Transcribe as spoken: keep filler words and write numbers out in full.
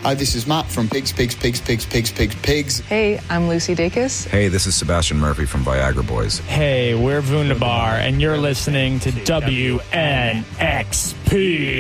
Hi, this is Matt from Pigs, Pigs, Pigs, Pigs, Pigs, Pigs, Pigs. Hey, I'm Lucy Dacus. Hey, this is Sebastian Murphy from Viagra Boys. Hey, we're Vundabar, and you're listening to W N X P.